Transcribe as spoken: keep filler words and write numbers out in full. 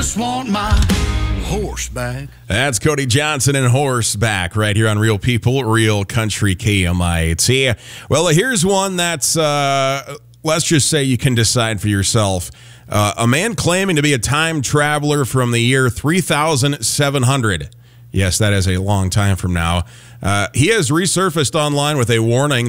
just want my horse back. That's Cody Johnson and Horseback right here on Real People, Real Country K M I T. Well, here's one that's, uh, let's just say you can decide for yourself. Uh, a man claiming to be a time traveler from the year three thousand seven hundred. Yes, that is a long time from now. Uh, he has resurfaced online with a warning